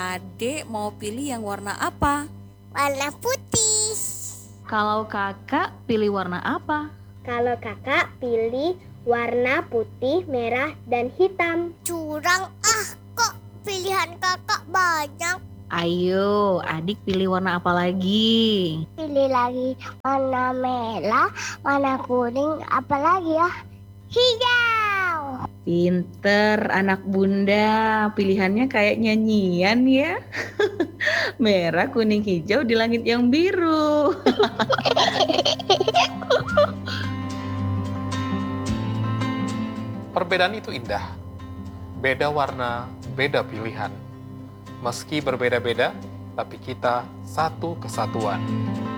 Adek mau pilih yang warna apa? Warna putih. Kalau kakak pilih warna apa? Kalau kakak pilih warna putih, merah, dan hitam. Curang kok pilihan kakak banyak. Ayo, adik pilih warna apa lagi? Pilih lagi warna merah, warna kuning, apa lagi ya? Hijau. Pinter anak bunda, pilihannya kayak nyanyian ya. Merah, kuning, hijau di langit yang biru. Perbedaan itu indah. Beda warna, beda pilihan. Meski berbeda-beda, tapi kita satu kesatuan.